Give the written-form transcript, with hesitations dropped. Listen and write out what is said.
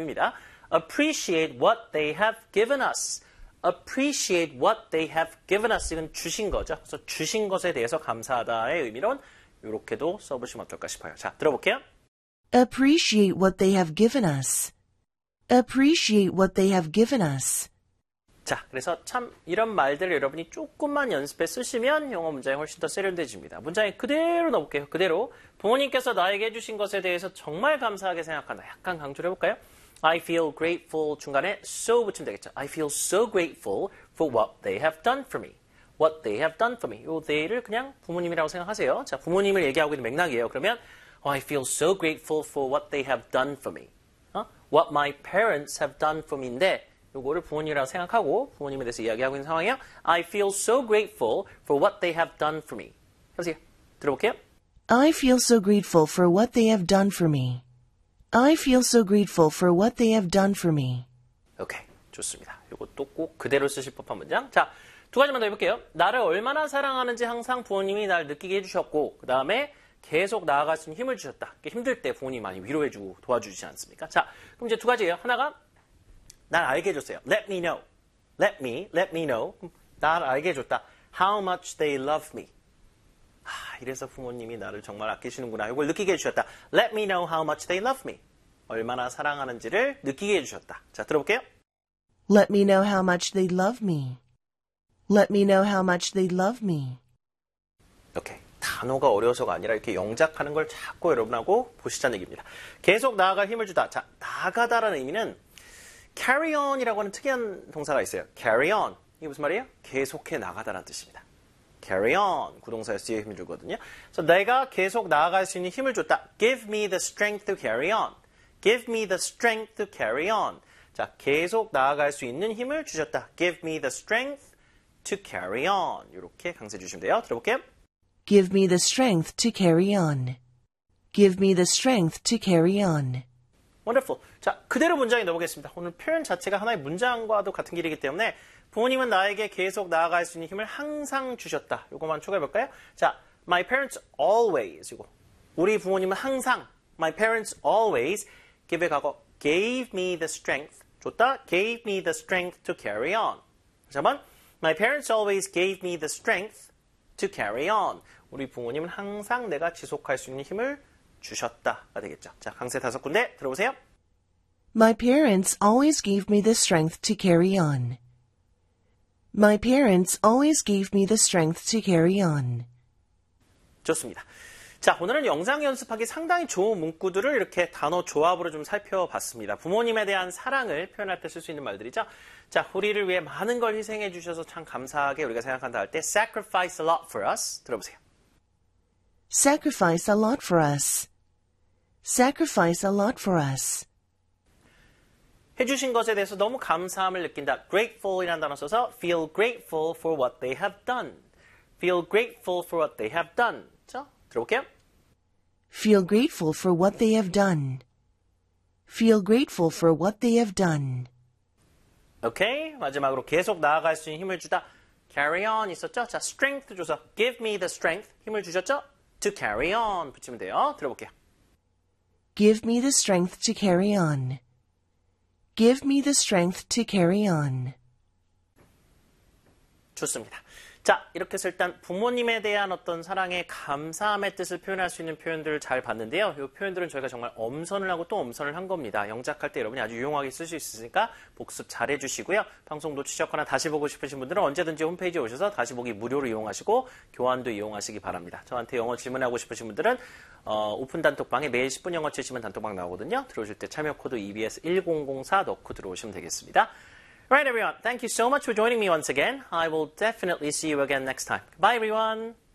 됩니다. Appreciate what they have given us. Appreciate what they have given us. 이건 주신 거죠. 그래서 주신 것에 대해서 감사하다의 의미로는 이렇게도 써보시면 어떨까 싶어요. 자, 들어볼게요. Appreciate what they have given us. Appreciate what they have given us. 자, 그래서 참 이런 말들을 여러분이 조금만 연습해 쓰시면 영어 문장이 훨씬 더 세련돼집니다. 문장에 그대로 넣어볼게요. 그대로 부모님께서 나에게 해주신 것에 대해서 정말 감사하게 생각한다. 약간 강조를 해볼까요? I feel grateful 중간에 so 붙이면 되겠죠. I feel so grateful for what they have done for me. What they have done for me. 요 they를 그냥 부모님이라고 생각하세요. 자, 부모님을 얘기하고 있는 맥락이에요. 그러면 I feel so grateful for what they have done for me. What my parents have done for me인데 요거를 부모님이라고 생각하고 부모님에 대해서 이야기하고 있는 상황이에요. I feel so grateful for what they have done for me. 해보세요. 들어볼게요. I feel so grateful for what they have done for me. I feel so grateful for what they have done for me. 오케이, 좋습니다. 요것도 꼭 그대로 쓰실 법한 문장. 자, 두 가지만 더 해볼게요. 나를 얼마나 사랑하는지 항상 부모님이 날 느끼게 해주셨고 그 다음에 계속 나아갈 수 있는 힘을 주셨다. 힘들 때 부모님이 많이 위로해주고 도와주시지 않습니까? 자, 그럼 이제 두 가지예요. 하나가 날 알게 해줬어요. Let me know. Let me know. 날 알게 해줬다. How much they love me. 이래서 부모님이 나를 정말 아끼시는구나. 이걸 느끼게 해주셨다. Let me know how much they love me. 얼마나 사랑하는지를 느끼게 해주셨다. 자, 들어볼게요. Let me know how much they love me. Let me know how much they love me. 오케이. 단어가 어려워서가 아니라 이렇게 영작하는 걸 자꾸 여러분하고 보시자는 얘기입니다. 계속 나아갈 힘을 주다. 자, 나아가다라는 의미는 carry on이라고 하는 특이한 동사가 있어요. carry on. 이게 무슨 말이에요? 계속해 나가다라는 뜻입니다. carry on. 구동사에서 뒤에 힘을 주거든요. 그래서 내가 계속 나아갈 수 있는 힘을 줬다. give me the strength to carry on. give me the strength to carry on. 자, 계속 나아갈 수 있는 힘을 주셨다. give me the strength to carry on. 이렇게 강조해 주시면 돼요. 들어볼게요. Give me the strength to carry on. Give me the strength to carry on. Wonderful. 자, 그대로 문장에 넣어보겠습니다. 오늘 표현 자체가 하나의 문장과도 같은 길이기 때문에 부모님은 나에게 계속 나아갈 수 있는 힘을 항상 주셨다. 이거만 추가해볼까요? 자, my parents always. 이거. 우리 부모님은 항상 my parents always give의 과거 gave me the strength. 줬다. gave me the strength to carry on. 다시 한번 my parents always gave me the strength to carry on. 우리 부모님은 항상 내가 지속할 수 있는 힘을 주셨다가 되겠죠. 자, 강세 5군데 들어보세요. My parents always gave me the strength to carry on. My parents always gave me the strength to carry on. 좋습니다. 자, 오늘은 영상 연습하기 상당히 좋은 문구들을 이렇게 단어 조합으로 좀 살펴봤습니다. 부모님에 대한 사랑을 표현할 때 쓸 수 있는 말들이죠. 자, 우리를 위해 많은 걸 희생해 주셔서 참 감사하게 우리가 생각한다 할 때 sacrifice a lot for us. 들어보세요. Sacrifice a lot for us. Sacrifice a lot for us. 해주신 것에 대해서 너무 감사함을 느낀다. grateful이라는 단어 써서 feel grateful for what they have done. feel grateful for what they have done. 자, 들어볼게요. Feel grateful for what they have done. Feel grateful for what they have done. 오케이. 마지막으로 계속 나아갈 수 있는 힘을 주다. carry on 있었죠? 자, strength 줘서 give me the strength. 힘을 주셨죠? to carry on 붙이면 돼요. 들어볼게요. Give me the strength to carry on. Give me the strength to carry on. 좋습니다. 자, 이렇게 해서 일단 부모님에 대한 어떤 사랑의 감사함의 뜻을 표현할 수 있는 표현들을 잘 봤는데요. 이 표현들은 저희가 정말 엄선을 하고 또 엄선을 한 겁니다. 영작할 때 여러분이 아주 유용하게 쓸 수 있으니까 복습 잘 해주시고요. 방송 놓치셨거나 다시 보고 싶으신 분들은 언제든지 홈페이지에 오셔서 다시 보기 무료로 이용하시고 교환도 이용하시기 바랍니다. 저한테 영어 질문하고 싶으신 분들은 오픈 단톡방에 매일 10분 영어 치시면 단톡방 나오거든요. 들어오실 때 참여 코드 EBS1004 넣고 들어오시면 되겠습니다. Right, everyone. Thank you so much for joining me once again. I will definitely see you again next time. Bye, everyone.